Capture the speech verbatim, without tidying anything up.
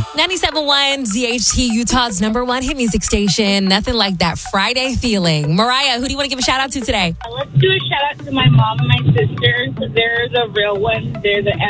ninety-seven point one Z H T, Utah's number one hit music station. Nothing like that Friday feeling. Mariah, who do you want to give a shout out to today? Let's do a shout out to my mom and my sisters. They're the real ones. They're the